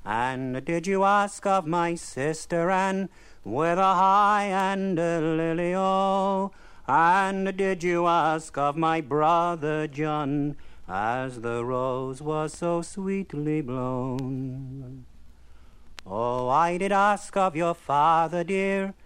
And did you ask of my sister Anne with a high and a lily, oh? And did you ask of my brother John, as the rose was so sweetly blown? Oh, I did ask of your father dear,